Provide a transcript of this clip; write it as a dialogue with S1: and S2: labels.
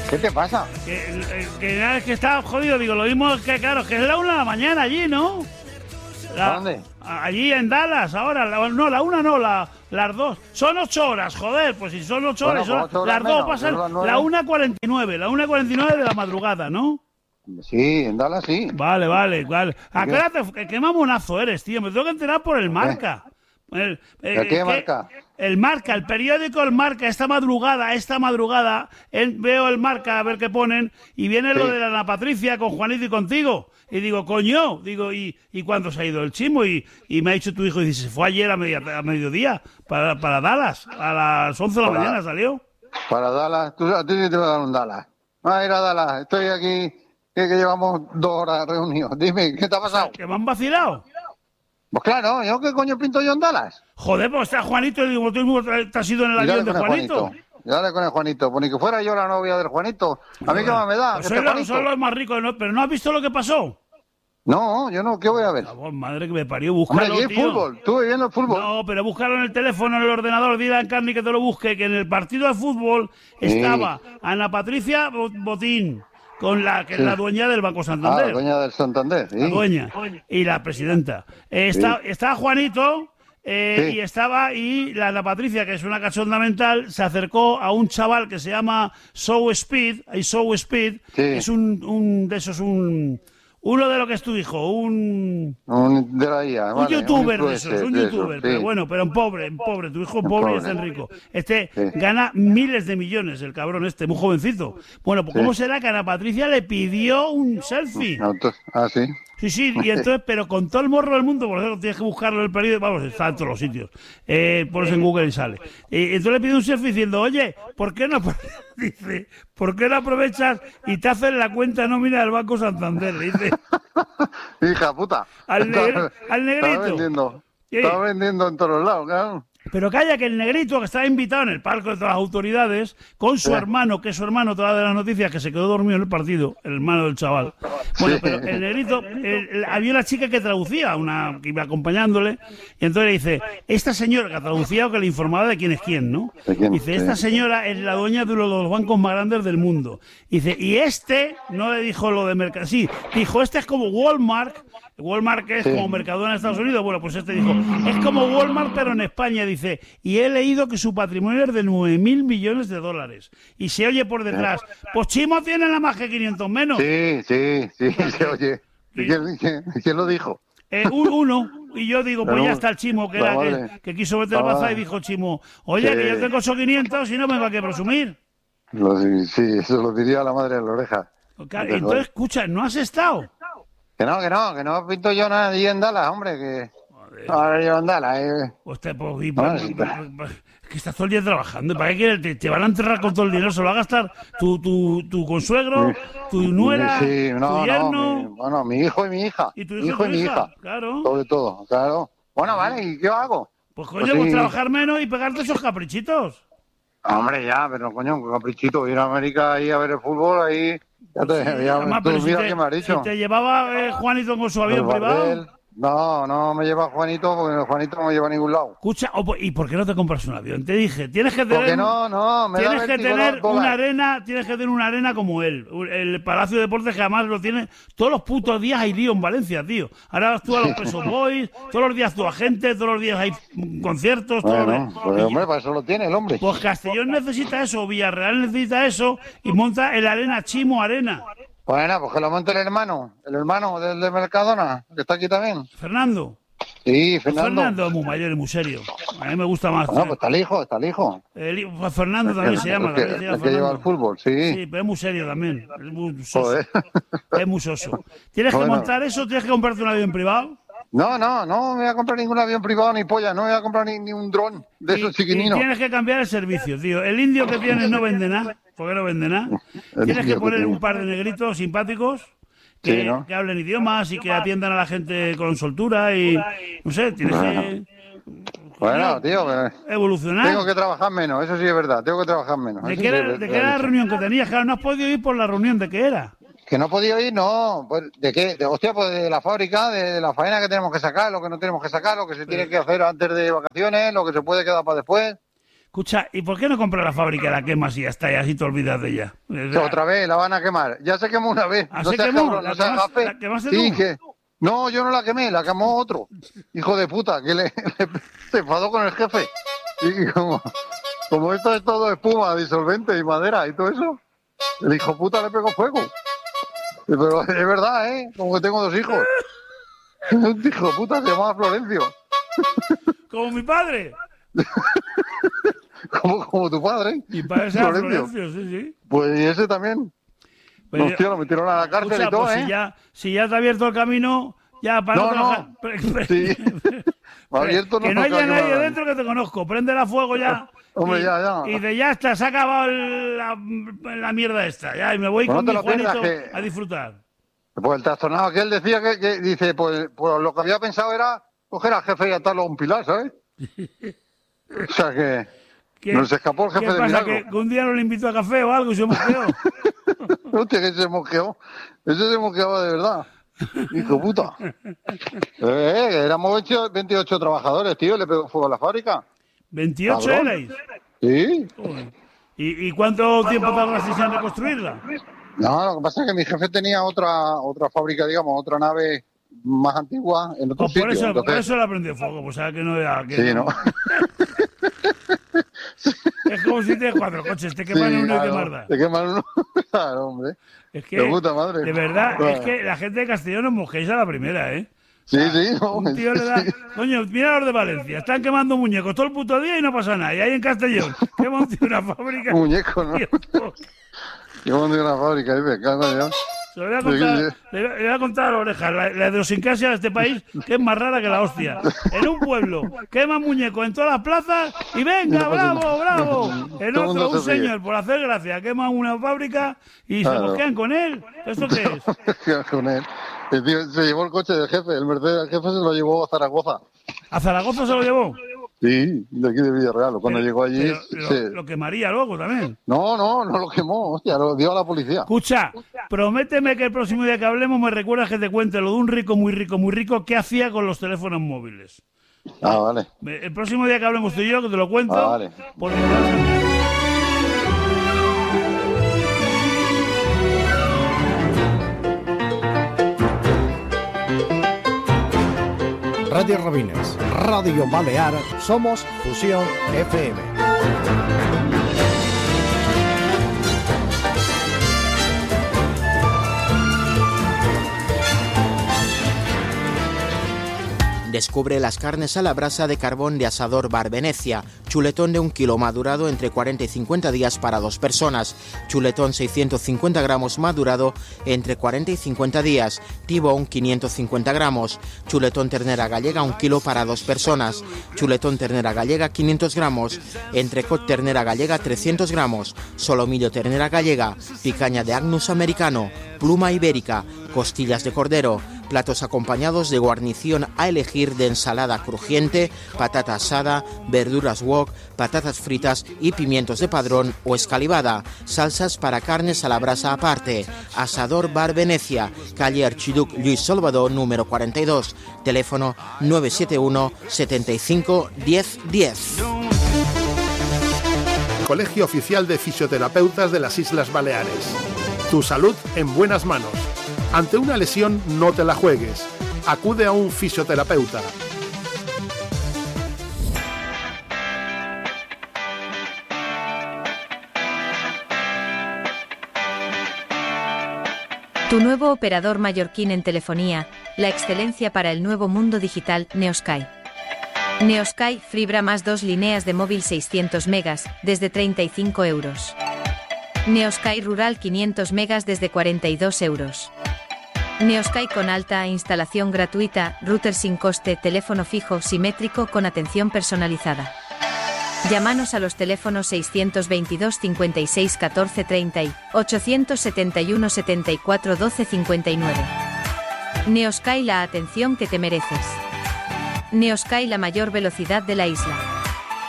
S1: ¿Qué te pasa?
S2: Que está jodido, digo, lo mismo que claro, que es la 1 de la mañana allí, ¿no?
S1: ¿Dónde?
S2: Allí en Dallas, ahora, la 1 no, las 2. Son 8 horas, joder, pues si son 8 horas,
S1: Bueno, pues 8 horas
S2: las 2
S1: menos,
S2: pasan
S1: son las 9.
S2: la 1:49, la 1:49 de la madrugada, ¿no?
S1: Sí, en Dallas sí.
S2: Vale. Acuérdate, qué mamonazo eres, tío, me tengo que enterar por el Marca.
S1: ¿Qué Marca?
S2: El Marca, el periódico El Marca, esta madrugada, veo el Marca a ver qué ponen y viene lo de la Ana Patricia con Juanito y contigo. Y digo, coño, ¿y cuándo se ha ido el Chimo? Y me ha dicho tu hijo, y dice, se fue ayer a mediodía para Dallas, a las 11 de la mañana salió.
S1: Para Dallas, a ti te va a dar un Dallas. Va a ir a Dallas, estoy aquí, que llevamos 2 horas reunidos. Dime, ¿qué te ha pasado?
S2: ¿Que me han vacilado?
S1: Pues claro, ¿yo qué coño pinto yo en Dallas?
S2: Joder, pues está Juanito, y digo, tú te has ido en el avión de Juanito.
S1: Dale con el Juanito, pues ni que fuera yo la novia del Juanito. A mí qué más me da.
S2: Pues son los más ricos, ¿no? Pero ¿no has visto lo que pasó?
S1: No, yo no, ¿qué voy a ver?
S2: Madre que me parió, búscalo,
S1: Hombre,
S2: tío.
S1: Fútbol, estuve viendo el fútbol.
S2: No, pero búscalo en el teléfono, en el ordenador, dile a Encarni que te lo busque, que en el partido de fútbol estaba Ana Patricia Botín, que es la dueña del Banco Santander.
S1: La dueña del Santander, sí.
S2: La dueña. Y la presidenta. Estaba Juanito... y estaba la Ana Patricia, que es una cachonda mental, se acercó a un chaval que se llama Show Speed, que es un de esos, uno de lo que es tu hijo, un youtuber de esos, pero bueno, pero en pobre, tu hijo pobre y es Enrico. Gana miles de millones, el cabrón muy jovencito. Bueno, pues ¿cómo será que Ana Patricia le pidió un selfie?
S1: Sí.
S2: Sí, y entonces, pero con todo el morro del mundo, por eso tienes que buscarlo en el periódico, vamos, está en todos los sitios, pones en Google y sale. Entonces le pide un selfie diciendo, oye, ¿por qué no aprovechas y te haces la cuenta nómina del Banco Santander? Le dice.
S1: Hija puta.
S2: Al negrito.
S1: Estaba vendiendo en todos lados, claro.
S2: Pero calla, que el negrito que estaba invitado en el palco de todas las autoridades, con su hermano, que es su hermano, todas las noticias, que se quedó dormido en el partido, el hermano del chaval. Bueno, pero el negrito, había una chica que traducía, que iba acompañándole, y entonces le dice, esta señora que traducía o que le informaba de quién es quién, ¿no? Dice, esta señora es la dueña de uno de los bancos más grandes del mundo. Dice, y no le dijo lo de Mercadona, sí, dijo, este es como Walmart que es como Mercadona en Estados Unidos. Bueno, pues dijo, es como Walmart pero en España, dice, y he leído que su patrimonio es de 9.000 millones de dólares. Y se oye por detrás, pues Chimo tiene nada más que 500 menos.
S1: Sí, se oye. ¿Quién lo dijo?
S2: Uno. Y yo digo, pues ya está el Chimo, que quiso meter baza y dijo Chimo, oye, que yo tengo esos 500 y no vengo aquí a presumir.
S1: Sí, eso lo diría la madre de la oreja.
S2: Entonces, escucha, ¿no has estado?
S1: Que no pinto yo nada allí en Dallas, hombre, que... Ahora yo en Dallas,
S2: Hostia, que estás todo el día trabajando. ¿Para qué quieres? Te van a enterrar con todo el dinero, se lo va a gastar tu consuegro, tu nuera, tu yerno...
S1: mi hijo y mi hija.
S2: ¿Y tu hijo y mi hija? Claro.
S1: Sobre todo, claro. Bueno, vale, ¿y qué hago?
S2: Pues coño, pues trabajar menos y pegarte esos caprichitos.
S1: Hombre, ya, pero coño, un caprichito. Ir a América ahí a ver el fútbol, ahí... ¿qué me has dicho?
S2: Si te llevaba Juanito con su avión privado...
S1: No me lleva Juanito, porque Juanito no me lleva a ningún lado.
S2: Escucha, ¿y por qué no te compras un avión? Te dije, tienes que tener...
S1: Porque
S2: tienes que tener una arena como él. El Palacio de Deportes, que además lo tiene... Todos los putos días hay lío en Valencia, tío. Ahora vas tú a los Peso Boys, todos los días tu agente, todos los días hay conciertos...
S1: Hombre, para eso lo tiene el hombre.
S2: Pues Castellón necesita eso, Villarreal necesita eso, y monta el Arena Chimo Arena.
S1: Bueno, pues que lo monte el hermano del de Mercadona, que está aquí también.
S2: ¿Fernando?
S1: Sí, Fernando.
S2: Fernando es muy mayor y muy serio. A mí me gusta más.
S1: Bueno, pues está el hijo.
S2: Pues Fernando también se llama.
S1: El que lleva el fútbol, sí.
S2: Sí, pero es muy serio también. Es muy soso. Es muy soso. ¿Tienes que montar eso? ¿Tienes que comprarte un avión privado?
S1: No me voy a comprar ningún avión privado ni polla, no me voy a comprar ni un dron de esos chiquininos.
S2: Tienes que cambiar el servicio, tío. El indio que tienes no vende nada, porque no vende nada. Tienes que poner un par de negritos simpáticos que hablen idiomas y que atiendan a la gente con soltura y, no sé, tienes que...
S1: Bueno, tío,
S2: evolucionar.
S1: Tengo que trabajar menos, eso sí es verdad, tengo que trabajar menos.
S2: ¿De qué era la reunión que tenías? Claro, no has podido ir por la reunión, ¿de qué era?
S1: Que no podía ir, no. Pues, ¿de qué? Pues de la fábrica, de la faena que tenemos que sacar, lo que no tenemos que sacar, lo que se tiene que hacer antes de vacaciones, lo que se puede quedar para después.
S2: Escucha, ¿y por qué no compras la fábrica y la quemas y ya está, y así te olvidas de ella?
S1: Que otra vez la van a quemar. Ya se quemó una vez.
S2: ¿Se quemó? ¿La quemaste tú?
S1: Sí, que... No, yo no la quemé, la quemó otro. Hijo de puta, que se enfadó con el jefe. Y como esto es todo espuma, disolvente y madera y todo eso, el hijo puta le pegó fuego. Pero es verdad, como que tengo 2 hijos. Un hijo puta se llamaba Florencio.
S2: Como mi padre.
S1: como tu padre.
S2: Mi padre se llama Florencio, sí.
S1: Pues y ese también.
S2: Pero,
S1: hostia, lo metieron a la cárcel, escucha, y todo,
S2: pues si ya te ha abierto el camino, ya para no trabajar.
S1: Sí. Abierto
S2: que no haya nadie dentro que te conozco. Prende a fuego ya.
S1: Hombre, ya.
S2: Y de ya está, se ha acabado la mierda esta. Ya, y me voy con mi Juanito a disfrutar.
S1: Pues el trastornado aquel decía que dice, pues lo que había pensado era coger al jefe y atarlo a un pilar, ¿sabes? O sea que nos escapó el jefe de milagro.
S2: ¿Qué pasa? ¿Que un día no le invitó a café o algo y se mosqueó?
S1: Hostia, que se mosqueó. Ese se mosqueaba de verdad. Hijo puta. Éramos 28 trabajadores, tío, le pegó fuego a la fábrica.
S2: ¿28 cabrón erais?
S1: Sí.
S2: ¿Y cuánto tiempo tardasteis en reconstruirla?
S1: No, lo que pasa es que mi jefe tenía otra fábrica, digamos, otra nave más antigua en otro sitio.
S2: Por eso la prendió fuego, pues sabes que no era...
S1: Sí, ¿no?
S2: Es como si tienes 4 coches, te queman uno y te mardas.
S1: Te queman uno, claro, hombre.
S2: Es que,
S1: de puta madre.
S2: De verdad, es que la gente de Castellón nos mojéis a la primera, ¿eh?
S1: Sí, sí. No,
S2: un tío le da... Coño, mira los de Valencia, están quemando muñecos todo el puto día y no pasa nada. Y ahí en Castellón, quema un tío una fábrica.
S1: Muñecos, ¿no? Quema un tío una fábrica, ahí me cago en Dios.
S2: Se lo le voy a contar a la oreja. La idiosincrasia de este país, que es más rara que la hostia. En un pueblo, queman muñecos en todas las plazas y venga, bravo. En otro, un señor, por hacer gracia, quema una fábrica y se mosquean con él. ¿Esto qué es?
S1: Con él. El tío se llevó el coche del jefe, el Mercedes del jefe se lo llevó a Zaragoza.
S2: ¿A Zaragoza se lo llevó?
S1: Sí, de aquí de Villarreal. Cuando llegó allí...
S2: Lo quemaría luego también.
S1: No lo quemó, hostia, lo dio a la policía.
S2: Escucha, prométeme que el próximo día que hablemos me recuerdas que te cuente lo de un rico, muy rico, que hacía con los teléfonos móviles.
S1: Vale.
S2: El próximo día que hablemos tú y yo, que te lo cuento.
S1: Vale.
S3: Radio Robines, Radio Balear, somos Fusión FM.
S4: Descubre las carnes a la brasa de carbón de Asador Bar Venecia. Chuletón de 1 kilo madurado entre 40 y 50 días para 2 personas. Chuletón 650 gramos madurado entre 40 y 50 días. Tibón 550 gramos. Chuletón ternera gallega 1 kilo para 2 personas. Chuletón ternera gallega 500 gramos. Entrecot ternera gallega 300 gramos. Solomillo ternera gallega. Picaña de Agnus americano. Pluma ibérica. Costillas de cordero. Platos acompañados de guarnición a elegir de ensalada crujiente, patata asada, verduras wok, patatas fritas y pimientos de padrón o escalivada. Salsas para carnes a la brasa aparte. Asador Bar Venecia, calle Archiduc Luis Salvador, número 42. Teléfono 971 75 10 10.
S5: Colegio Oficial de Fisioterapeutas de las Islas Baleares. Tu salud en buenas manos. Ante una lesión no te la juegues. Acude a un fisioterapeuta.
S6: Tu nuevo operador mallorquín en telefonía, la excelencia para el nuevo mundo digital, Neosky. Neosky fibra más 2 líneas de móvil 600 megas, desde 35 euros. Neosky Rural 500 megas desde 42 euros. Neosky con alta instalación gratuita, router sin coste, teléfono fijo simétrico con atención personalizada. Llámanos a los teléfonos 622 56 14 30 y 871 74 12 59. Neosky, la atención que te mereces. Neosky, la mayor velocidad de la isla.